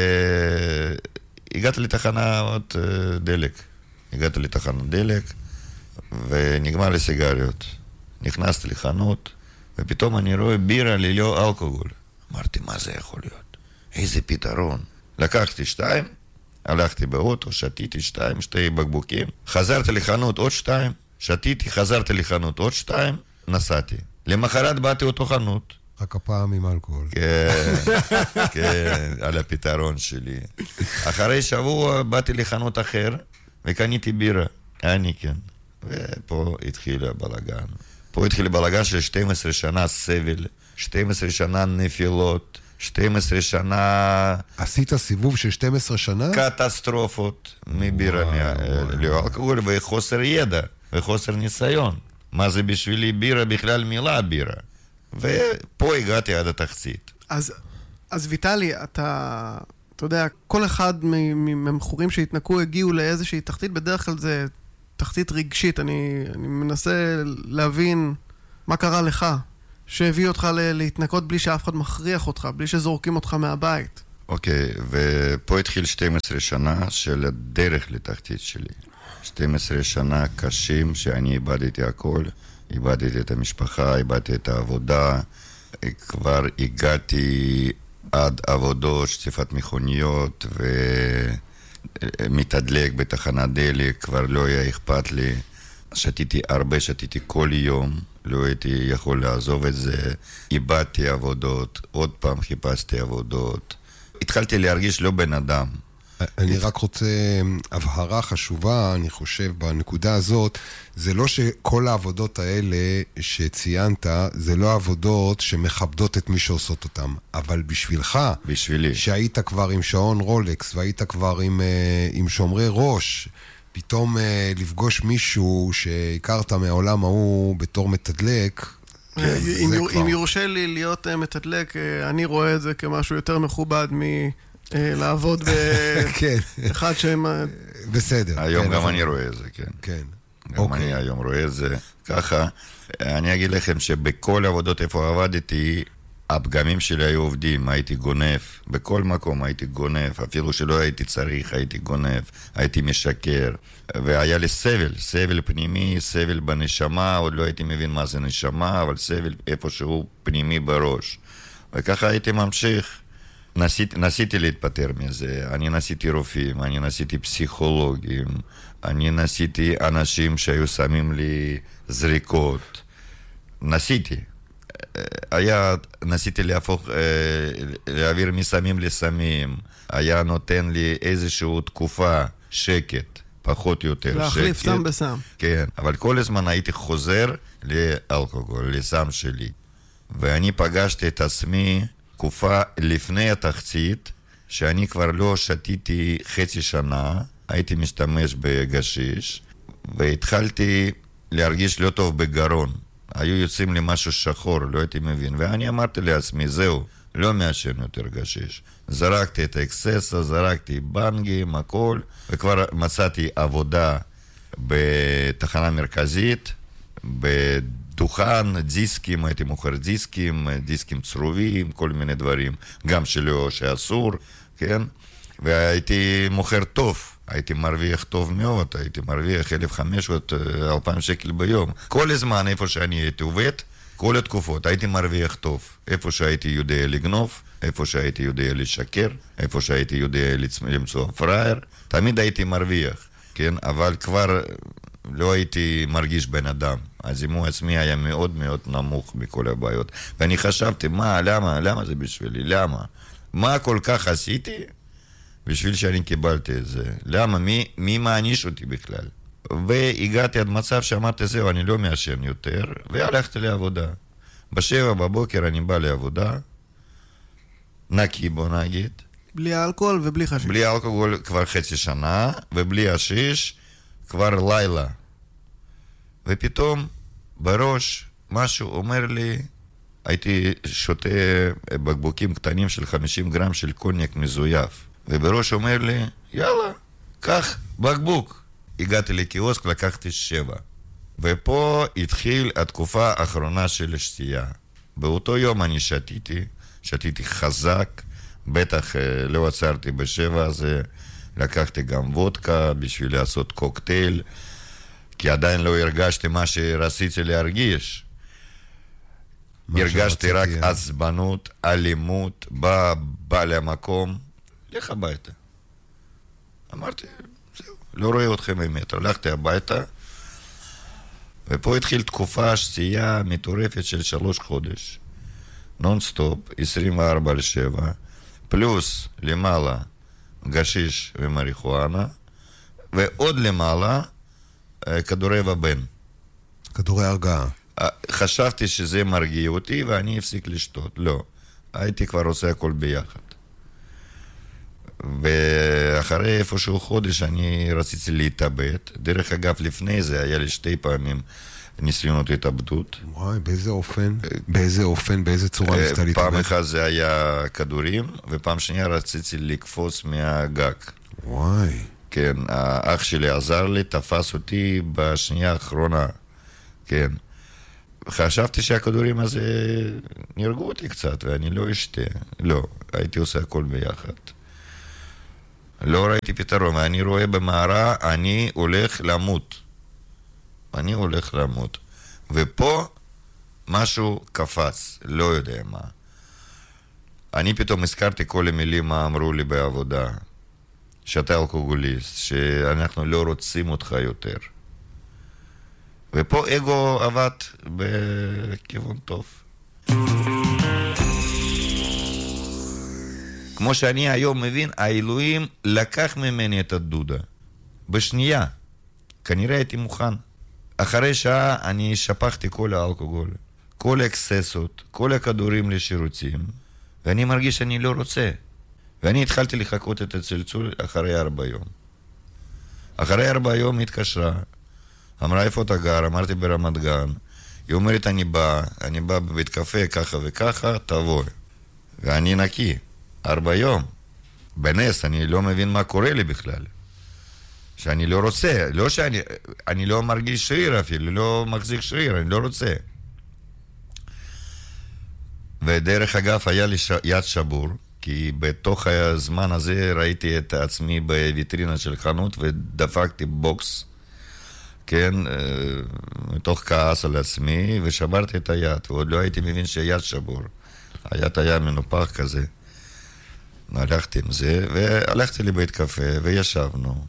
והגעתי לתחנת דלק. הגעתי לתחנת דלק, ונגמר לי סיגריות. נכנסתי לחנות, ופתאום אני רואה בירה ללא אלכוהול. אמרתי, מה זה יכול להיות? איזה פתרון. לקחתי שתיים, הלכתי באוטו, שתיתי שתיים, שתי בקבוקים. חזרתי לחנות עוד שתיים, שתיתי, חזרתי לחנות עוד שתיים, נסעתי. למחרת באתי אותו חנות. רק הפעם עם אלכוהול. כן, כן, על הפתרון שלי. אחרי שבוע באתי לחנות אחר, וקניתי בירה. אני כן. ופה התחיל הבלגן. פה התחיל בלגן של שתים עשרה שנה סבל, שתים עשרה שנה נפילות, שתים עשרה שנה... עשית סיבוב של שתים עשרה שנה? קטסטרופות מבירה לאלכוהול, וחוסר ידע, וחוסר ניסיון. מה זה בשבילי בירה? בכלל מילה בירה. ופה הגעתי עד התחתית. אז, אז ויטלי, אתה, אתה יודע, כל אחד מהמכורים שהתנקו הגיעו לאיזושהי תחתית, בדרך כלל זה תחתית רגשית. אני, אני מנסה להבין מה קרה לך, שהביא אותך ל- להתנקות בלי שאף אחד מכריח אותך, בלי שזורקים אותך מהבית? אוקיי, ופה התחיל שתים עשרה שנה של הדרך לתחתית שלי. שתים עשרה שנה קשים שאני איבדתי הכל, איבדתי את המשפחה, איבדתי את העבודה, כבר הגעתי עד עבודות, שטיפת מכוניות ומתדלק בתחנת דלק, כבר לא היה אכפת לי. שתיתי הרבה, שתיתי כל יום, לא הייתי יכול לעזוב את זה, איבדתי עבודות, עוד פעם חיפשתי עבודות. התחלתי להרגיש לא בן אדם. אני רק רוצה הבהרה חשובה, אני חושב, בנקודה הזאת, זה לא שכל העבודות האלה שציינת, זה לא עבודות שמכבדות את מי שעושות אותם, אבל בשבילך, בשבילי, שהיית כבר עם שעון רולקס, והיית כבר עם, עם שומרי ראש, פתאום לפגוש מישהו שהכרת מהעולם ההוא בתור מתדלק, אם יורשה לי להיות מתדלק, אני רואה את זה כמשהו יותר מכובד מ... לעבוד באחד שהם... בסדר. היום גם אני רואה את זה, כן. כן. גם אני היום רואה את זה. ככה, אני אגיד לכם שבכל העבודות איפה עבדתי, הפגמים שלי היו עובדים, הייתי גונב. בכל מקום הייתי גונב, אפילו שלא הייתי צריך, הייתי גונב, הייתי משקר. והיה לי סבל, סבל פנימי, סבל בנשמה, עוד לא הייתי מבין מה זה נשמה, אבל סבל איפשהו פנימי בראש. וככה הייתי ממשיך. נסית, ניסיתי להתפטר מזה, אני ניסיתי רופאים, אני ניסיתי פסיכולוגים, אני ניסיתי אנשים שהיו שמים לי זריקות, ניסיתי. היה, ניסיתי להפוך, להעביר מסמים לסמים, היה נותן לי איזושהי תקופה, שקט, פחות או יותר. להחליף סם בסם. כן, אבל כל הזמן הייתי חוזר לאלכוהול, לסם שלי. ואני פגשתי את עצמי תקופה לפני התחתית, שאני כבר לא שתיתי חצי שנה, הייתי משתמש בגשיש, והתחלתי להרגיש לא טוב בגרון. היו יוצאים לי משהו שחור, לא הייתי מבין. ואני אמרתי לעצמי, זהו, לא מעשן יותר גשיש. זרקתי את האקססה, זרקתי בנגים, הכל, וכבר מצאתי עבודה בתחנה מרכזית, בדוכן, דיסקים, הייתי מוכר דיסקים, דיסקים צרובים, כל מיני דברים, גם שלא, שאסור, כן? והייתי מוכר טוב, הייתי מרוויח טוב מאוד, הייתי מרוויח אלף וחמש מאות עד אלפיים שקל ביום. כל הזמן, איפה שאני הייתי עובד, כל התקופות, הייתי מרוויח טוב. איפה שהייתי יודע לגנוב, איפה שהייתי יודע לשקר, איפה שהייתי יודע למצוא פראייר, תמיד הייתי מרוויח, כן? אבל כבר לא הייתי מרגיש בן אדם. הזימוי עצמי היה מאוד מאוד נמוך בכל הבעיות. ואני חשבתי, מה, למה, למה זה בשבילי, למה? מה כל כך עשיתי בשביל שאני קיבלתי את זה? למה? מי, מי מעניש אותי בכלל? והגעתי עד מצב שאמרתי, זהו, אני לא מעשן יותר, והלכתי לעבודה. בשבע בבוקר אני בא לעבודה, נקי בוא נגיד. בלי אלכוהול ובלי חשיש. בלי אלכוהול כבר חצי שנה, ובלי חשיש כבר לילה. ופתאום בראש משהו אומר לי, הייתי שותה בקבוקים קטנים של חמישים גרם של קוניאק מזויף. ובראש אומר לי, יאללה, קח בקבוק. הגעתי לקיוסק, לקחתי שבע. ופה התחיל התקופה האחרונה של השתייה. באותו יום אני שתיתי, שתיתי חזק, בטח לא עצרתי בשבע הזה, לקחתי גם וודקה בשביל לעשות קוקטייל, כי עדיין לא הרגשתי מה שרציתי להרגיש. הרגשתי רק עצבנות, אלימות, בא, בא למקום, לך הביתה. אמרתי, זהו, לא רואה אתכם ממטר. הלכתי הביתה, ופה התחיל תקופה שתייה מטורפת של שלוש חודש. נונסטופ, עשרים וארבע על שבע, פלוס למעלה גשיש ומריחואנה, ועוד למעלה כדורי ובן. כדורי הרגעה. חשבתי שזה מרגיע אותי ואני אפסיק לשתות. לא, הייתי כבר עושה הכל ביחד. ואחרי איפשהו חודש אני רציתי להתאבד. דרך אגב, לפני זה היה לי שתי פעמים ניסיונות התאבדות. וואי, באיזה אופן? באיזה אופן? באיזה צורה ניסתה להתאבד? פעם אחת זה היה כדורים, ופעם שנייה רציתי לקפוץ מהגג. וואי. כן, האח שלי עזר לי, תפס אותי בשנייה האחרונה. כן. חשבתי שהכדורים הזה נרגעו אותי קצת, ואני לא אשתה. לא, הייתי עושה הכל ביחד. לא ראיתי פתרון, ואני רואה במערה, אני הולך למות. אני הולך למות. ופה משהו קפץ, לא יודע מה. אני פתאום הזכרתי כל המילים מה אמרו לי בעבודה. שאתה אלכוהוליסט, שאנחנו לא רוצים אותך יותר. ופה אגו עבד בכיוון טוב. כמו שאני היום מבין, האלוהים לקח ממני את הדודה. בשנייה. כנראה הייתי מוכן. אחרי שעה אני שפכתי כל האלכוהול, כל האקססות, כל הכדורים לשירותים, ואני מרגיש שאני לא רוצה. ואני התחלתי לחכות את הצלצול אחרי ארבע יום. אחרי ארבע יום התקשרה, אמרה איפה אתה גר, אמרתי ברמת גן, היא אומרת אני בא, אני בא בבית קפה ככה וככה, תבוא. ואני נקי, ארבע יום. בנס, אני לא מבין מה קורה לי בכלל. שאני לא רוצה, לא שאני, אני לא מרגיש שריר אפילו, לא מחזיק שריר, אני לא רוצה. ודרך אגב היה לי ש... יד שבור, כי בתוך הזמן הזה ראיתי את עצמי בוויטרינה של חנות ודפקתי בוקס, כן, מתוך כעס על עצמי, ושברתי את היד, ועוד לא הייתי מבין שהיד שבור. היד היה מנופח כזה. הלכתי עם זה, והלכתי לבית קפה, וישבנו.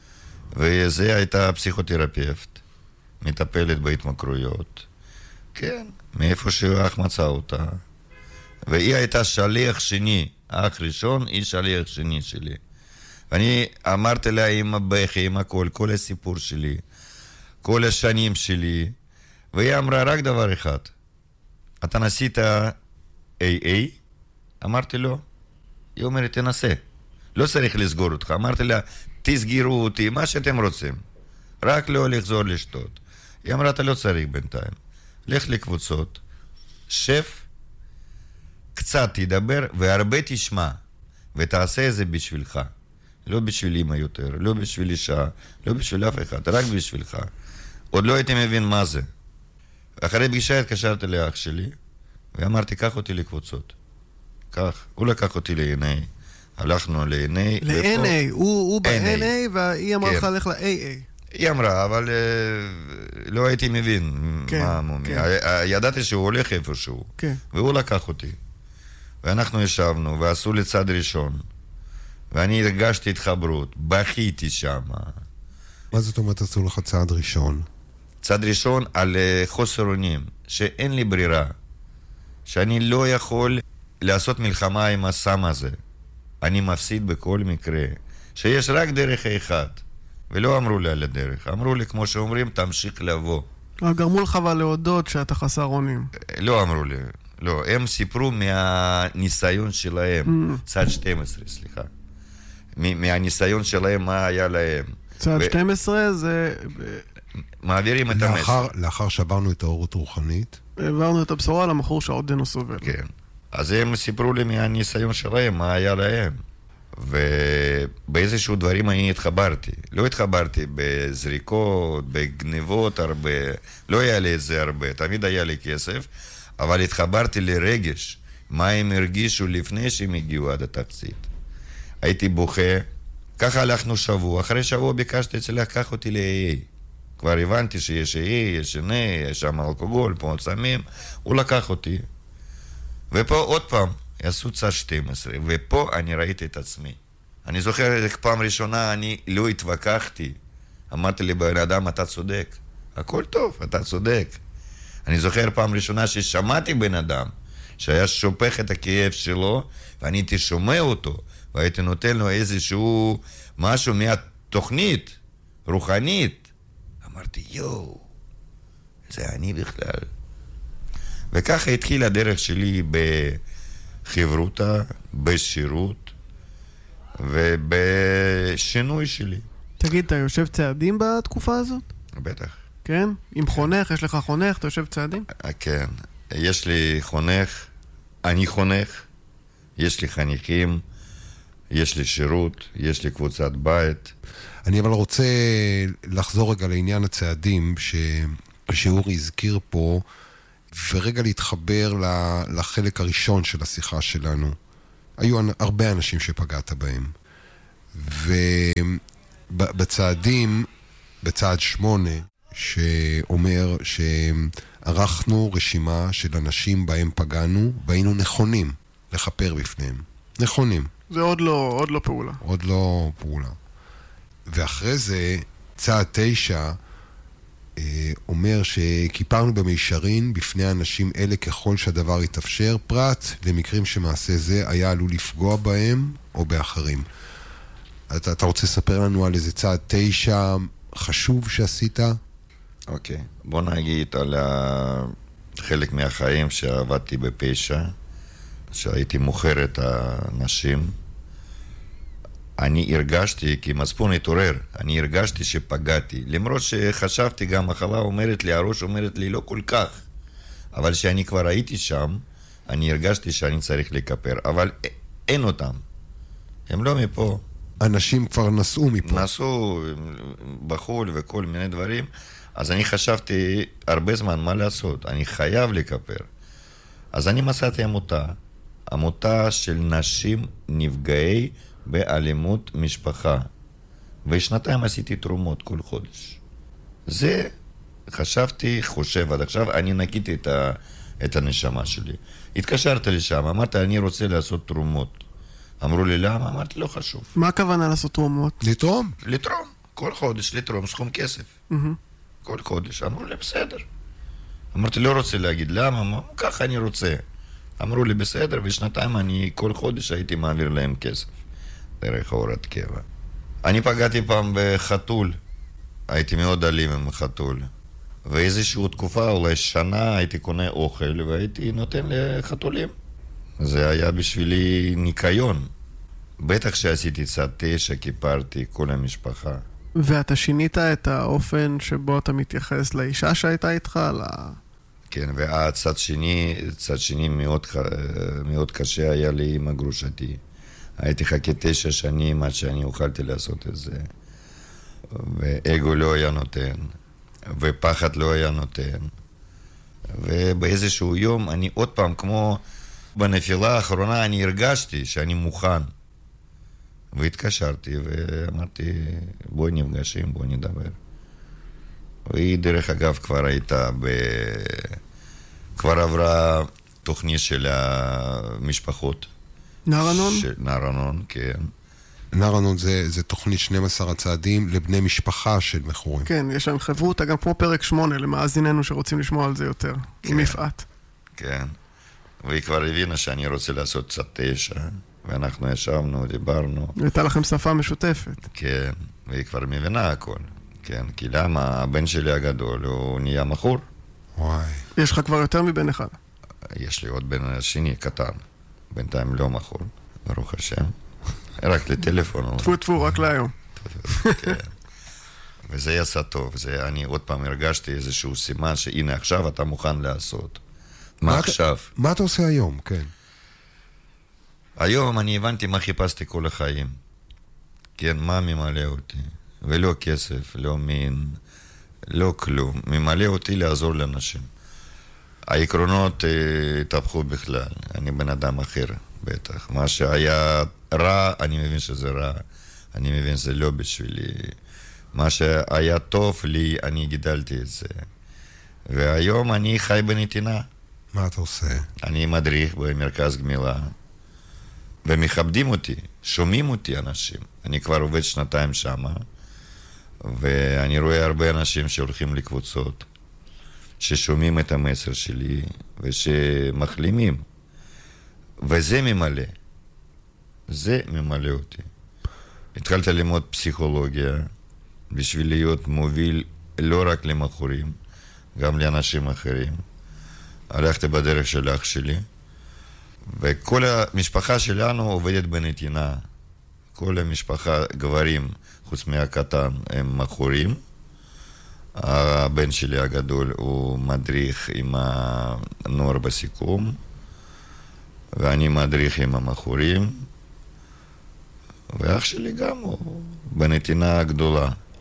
וזה הייתה פסיכותרפיסט, מטפלת בהתמכרויות. כן, מאיפה שאח מצא אותה. והיא הייתה שליח שני, האח ראשון, היא שליח שני שלי. ואני אמרתי לה עם הבכי, עם הכל, כל הסיפור שלי, כל השנים שלי, והיא אמרה רק דבר אחד, אתה נסית איי איי? אמרתי לו, היא אומרת, תנסה, לא צריך לסגור אותך. אמרתי לה, תסגרו אותי, מה שאתם רוצים, רק לא לחזור לשתות. היא אמרה, אתה לא צריך בינתיים, לך לקבוצות, שף, קצת תדבר והרבה תשמע, ותעשה את זה בשבילך. לא בשביל אמא יותר, לא בשביל אישה, לא בשביל אף אחד, רק בשבילך. עוד לא הייתי מבין מה זה. אחרי פגישה התקשרתי לאח שלי, ואמרתי, קח אותי לקבוצות. כך, הוא לקח אותי ל-אן איי, הלכנו ל-אן איי. ל-אן איי, הוא ב-אן איי, והיא אמרה לך לך ל-איי איי. היא אמרה, אבל לא הייתי מבין מה מומי. ידעתי שהוא הולך איפשהו, והוא לקח אותי. ואנחנו ישבנו, ועשו לי צד ראשון. ואני הרגשתי התחברות, בכיתי שם. מה זאת אומרת עשו לך צעד ראשון? צעד ראשון על חוסר אונים, שאין לי ברירה, שאני לא יכול לעשות מלחמה עם הסם הזה. אני מפסיד בכל מקרה, שיש רק דרך אחד, ולא אמרו לי על הדרך, אמרו לי כמו שאומרים, תמשיך לבוא. גרמו לך להודות שאתה חסר אונים. לא אמרו לי, לא, הם סיפרו מהניסיון שלהם, צעד שתים עשרה, סליחה. מהניסיון שלהם, מה היה להם. צעד שתים עשרה זה... מעבירים את המסר. לאחר שעברנו את האורות רוחנית? העברנו את הבשורה למחור שעודנו סובל. כן. אז הם סיפרו לי מהניסיון שלהם, מה היה להם. ובאיזשהו דברים אני התחברתי. לא התחברתי בזריקות, בגניבות הרבה. לא היה לי את זה הרבה, תמיד היה לי כסף. אבל התחברתי לרגש. מה הם הרגישו לפני שהם הגיעו עד התחתית. הייתי בוכה. ככה הלכנו שבוע. אחרי שבוע ביקשתי אצלך, קח אותי ל-איי איי. כבר הבנתי שיש איי איי, יש אן איי, יש שם אלכוהול, פה סמים. הוא לקח אותי. ופה עוד פעם, יעשו צעד שתים עשרה. ופה אני ראיתי את עצמי. אני זוכר, פעם ראשונה אני לא התווכחתי. אמרתי לי, בן אדם, אתה צודק. הכל טוב, אתה צודק. אני זוכר פעם ראשונה ששמעתי בן אדם, שהיה שופך את הכאב שלו, ואני הייתי שומע אותו, והייתי נותן לו איזשהו משהו מהתוכנית, רוחנית. אמרתי, יואו, זה אני בכלל. וככה התחילה הדרך שלי בחברותה, בשירות, ובשינוי שלי. תגיד, אתה יושב צעדים בתקופה הזאת? בטח. כן? עם חונך, יש לך חונך, אתה יושב צעדים? כן, יש לי חונך, אני חונך, יש לי חניכים, יש לי שירות, יש לי קבוצת בית. אני אבל רוצה לחזור רגע לעניין הצעדים, שאורי הזכיר פה ורגע להתחבר לחלק הראשון של השיחה שלנו. היו הרבה אנשים שפגעת בהם. ובצעדים, בצעד שמונה, שאומר שערכנו רשימה של אנשים בהם פגענו, והיינו נכונים לחפר בפניהם. נכונים. זה עוד לא, עוד לא פעולה. עוד לא פעולה. ואחרי זה, צעד תשע, אומר שכיפרנו במישרין בפני אנשים אלה ככל שהדבר יתאפשר, פרט למקרים שמעשה זה היה עלול לפגוע בהם או באחרים. אתה, אתה רוצה לספר לנו על איזה צעד תשע חשוב שעשית? אוקיי, בוא נגיד על חלק מהחיים שעבדתי בפשע, שהייתי מוכר את האנשים. אני הרגשתי, כי מצפון התעורר, אני הרגשתי שפגעתי. למרות שחשבתי גם, החלה אומרת לי, הראש אומרת לי, לא כל כך. אבל שאני כבר הייתי שם, אני הרגשתי שאני צריך לקפר. אבל אין אותם. הם לא מפה. אנשים כבר נסעו מפה. נסעו בחול וכל מיני דברים. אז אני חשבתי הרבה זמן מה לעשות. אני חייב לקפר. אז אני מצאתי עמותה. עמותה של נשים נפגעי באלימות משפחה. ושנתיים עשיתי תרומות כל חודש. זה חשבתי, חושב עד עכשיו, אני נקיתי את, ה, את הנשמה שלי. התקשרתי לשם, אמרתי, אני רוצה לעשות תרומות. אמרו לי, למה? אמרתי, לא חשוב. מה הכוונה לעשות תרומות? לתרום? לתרום. כל חודש לתרום סכום כסף. Mm-hmm. כל חודש. אמרו לי, בסדר. אמרתי, לא רוצה להגיד, למה? ככה אני רוצה. אמרו לי, בסדר, ושנתיים אני כל חודש הייתי מעביר להם כסף. דרך הוראת קבע. אני פגעתי פעם בחתול. הייתי מאוד אלים עם חתול. ואיזושהי תקופה, אולי שנה, הייתי קונה אוכל והייתי נותן לחתולים. זה היה בשבילי ניקיון. בטח שעשיתי צעד תשע, כיפרתי כל המשפחה. ואתה שינית את האופן שבו אתה מתייחס לאישה שהייתה איתך? ל... כן, והצד שני, צד שני מאוד, מאוד קשה היה לי עם הגרושתי. הייתי חכה תשע שנים עד שאני אוכלתי לעשות את זה. ואגו לא היה נותן, ופחד לא היה נותן. ובאיזשהו יום אני עוד פעם, כמו בנפילה האחרונה, אני הרגשתי שאני מוכן. והתקשרתי ואמרתי, בואי נפגשים, בואי נדבר. והיא דרך אגב כבר הייתה, ב... כבר עברה תוכנית של המשפחות. נערנון? ש... נערנון, כן. נערנון זה, זה תוכנית שנים עשר הצעדים לבני משפחה של מכורים. כן, יש להם חברות, גם כמו פרק שמונה, למאזיננו שרוצים לשמוע על זה יותר, כן. עם יפעת. כן, והיא כבר הבינה שאני רוצה לעשות קצת תשע, ואנחנו ישבנו, דיברנו. הייתה לכם שפה משותפת. כן, והיא כבר מבינה הכל. כן, כי למה הבן שלי הגדול הוא נהיה מכור. וואי. יש לך כבר יותר מבן אחד? יש לי עוד בן שני קטן, בינתיים לא מכור, ברוך השם. רק לטלפון. טפו טפו, רק להיום. כן. וזה יצא טוב. זה, אני עוד פעם הרגשתי איזשהו סימן שהנה עכשיו אתה מוכן לעשות. מה, מה עכשיו? מה אתה עושה היום? כן. היום אני הבנתי מה חיפשתי כל החיים. כן, מה ממלא אותי? ולא כסף, לא מין, לא כלום. ממלא אותי לעזור לאנשים. העקרונות אה, התהפכו בכלל. אני בן אדם אחר, בטח. מה שהיה רע, אני מבין שזה רע. אני מבין שזה לא בשבילי. מה שהיה טוב לי, אני גידלתי את זה. והיום אני חי בנתינה. מה אתה עושה? אני מדריך במרכז גמילה. ומכבדים אותי, שומעים אותי אנשים. אני כבר עובד שנתיים שמה. ואני רואה הרבה אנשים שהולכים לקבוצות, ששומעים את המסר שלי, ושמחלימים. וזה ממלא. זה ממלא אותי. התחלתי ללמוד פסיכולוגיה, בשביל להיות מוביל לא רק למכורים, גם לאנשים אחרים. הלכתי בדרך של אח שלי, וכל המשפחה שלנו עובדת בנתינה. כל המשפחה, גברים, חוץ מהקטן, הם מכורים. הבן שלי הגדול הוא מדריך עם הנוער בסיכום, ואני מדריך עם המכורים, ואח שלי גם הוא בנתינה הגדולה.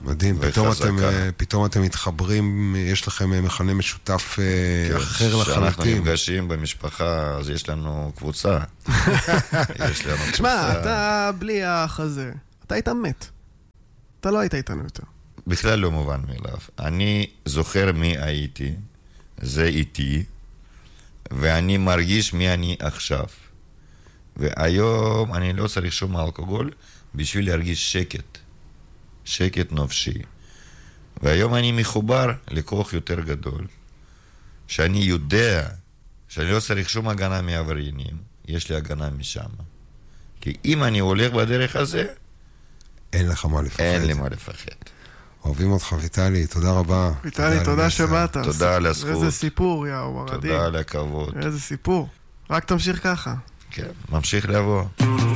מדהים, פתאום אתם, פתאום אתם מתחברים, יש לכם מכנה משותף אחר לחלוטין. כשאנחנו נפגשים במשפחה, אז יש לנו קבוצה. יש לנו קבוצה. תשמע, אתה בלי האח הזה, אתה היית מת. אתה לא היית איתנו יותר. בכלל לא מובן מאליו. אני זוכר מי הייתי, זה איתי, ואני מרגיש מי אני עכשיו. והיום אני לא צריך שום אלכוהול בשביל להרגיש שקט. שקט נפשי. והיום אני מחובר לכוח יותר גדול, שאני יודע שאני לא צריך שום הגנה מעבריינים, יש לי הגנה משם. כי אם אני הולך בדרך הזה, אין לך מה לפחד. אין לי מה לפחד. אוהבים אותך, ויטלי, תודה רבה. ויטלי, תודה שבאת. תודה על הזכות. איזה סיפור, יאו, מרדים. תודה על הכבוד. איזה סיפור. רק תמשיך ככה. כן, ממשיך לבוא.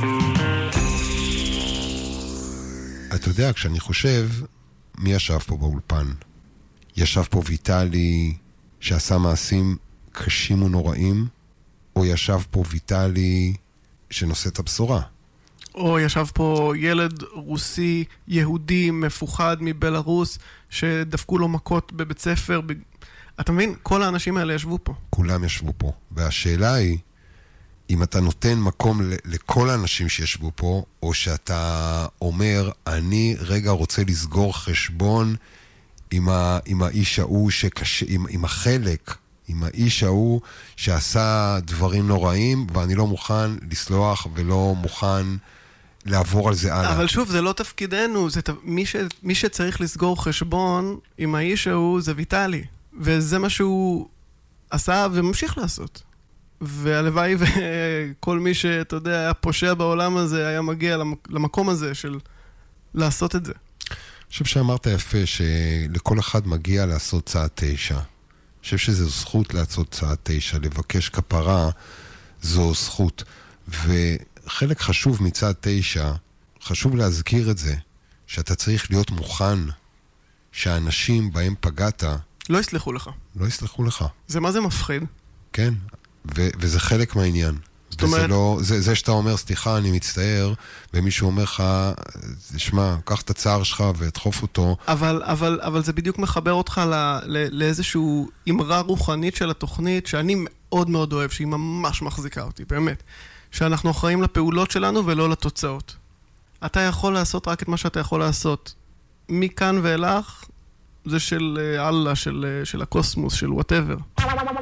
אתה יודע, כשאני חושב, מי ישב פה באולפן? ישב פה ויטלי שעשה מעשים קשים ונוראים, או ישב פה ויטלי שנושא את הבשורה? או ישב פה ילד רוסי, יהודי, מפוחד מבלרוס, שדפקו לו מכות בבית ספר. אתה מבין? כל האנשים האלה ישבו פה. כולם ישבו פה. והשאלה היא, אם אתה נותן מקום לכל האנשים שישבו פה, או שאתה אומר, אני רגע רוצה לסגור חשבון עם, ה, עם האיש ההוא שקשה, עם, עם החלק, עם האיש ההוא שעשה דברים נוראים, ואני לא מוכן לסלוח ולא מוכן לעבור על זה הלאה. אבל שוב, זה לא תפקידנו, זה, מי, ש, מי שצריך לסגור חשבון עם האיש ההוא זה ויטלי, וזה מה שהוא עשה וממשיך לעשות. והלוואי וכל מי שאתה יודע היה פושע בעולם הזה היה מגיע למקום הזה של לעשות את זה. אני חושב שאמרת יפה שלכל אחד מגיע לעשות צעד תשע. אני חושב שזו זכות לעשות צעד תשע, לבקש כפרה זו זכות. וחלק חשוב מצעד תשע, חשוב להזכיר את זה, שאתה צריך להיות מוכן שהאנשים בהם פגעת לא יסלחו לך. לא יסלחו לך. זה מה זה מפחיד? כן. ו- וזה חלק מהעניין. זאת אומרת... לא, זה, זה שאתה אומר, סליחה, אני מצטער, ומישהו אומר לך, שמע, קח את הצער שלך ודחוף אותו. אבל, אבל, אבל זה בדיוק מחבר אותך ל- ל- לאיזשהו אמרה רוחנית של התוכנית, שאני מאוד מאוד אוהב, שהיא ממש מחזיקה אותי, באמת. שאנחנו אחראים לפעולות שלנו ולא לתוצאות. אתה יכול לעשות רק את מה שאתה יכול לעשות. מכאן ואילך, זה של אללה, של, של הקוסמוס, של whatever.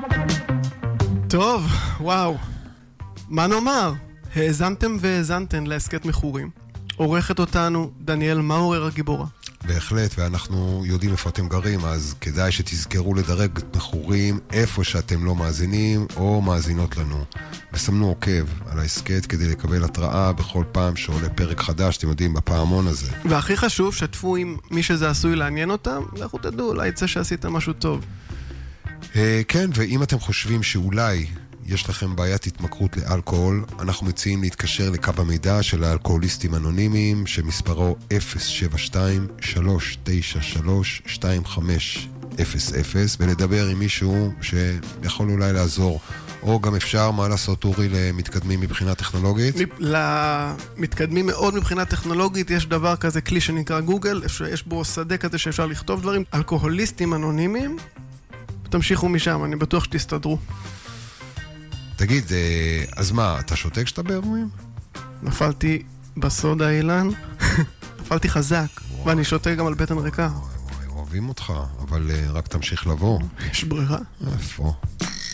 טוב, וואו. מה נאמר? האזנתם והאזנתן להסקט מחורים. עורכת אותנו דניאל מאורר הגיבורה. בהחלט, ואנחנו יודעים איפה אתם גרים, אז כדאי שתזכרו לדרג את מחורים איפה שאתם לא מאזינים או מאזינות לנו. וסמנו עוקב על ההסקט כדי לקבל התראה בכל פעם שעולה פרק חדש, אתם יודעים, בפעמון הזה. והכי חשוב, שתפו עם מי שזה עשוי לעניין אותם, לכו תדעו, אולי יצא שעשיתם משהו טוב. כן, ואם אתם חושבים שאולי יש לכם בעיית התמכרות לאלכוהול, אנחנו מציעים להתקשר לקו המידע של האלכוהוליסטים אנונימיים, שמספרו אפס שבע שתיים שלוש תשע שלוש שתיים חמש אפס אפס, ולדבר עם מישהו שיכול אולי לעזור. או גם אפשר, מה לעשות, אורי, למתקדמים מבחינה טכנולוגית? למתקדמים מאוד מבחינה טכנולוגית, יש דבר כזה, כלי שנקרא גוגל, יש בו שדה כזה שאפשר לכתוב דברים. אלכוהוליסטים אנונימיים, תמשיכו משם, אני בטוח שתסתדרו. תגיד, אז מה, אתה שותה כשאתה באירועים? נפלתי בסודה, אילן. נפלתי חזק, ואני שותה גם על בטן ריקה. אוהבים אותך, אבל רק תמשיך לבוא. יש ברירה. איפה?